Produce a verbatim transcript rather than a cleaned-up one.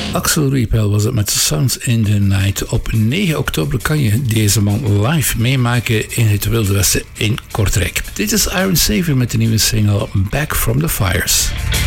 Axel Riepel was het met Sounds in the Night. Op negen oktober kan je deze man live meemaken in het Wilde Westen in Kortrijk. Dit is Iron Savior met de nieuwe single Back from the Fires.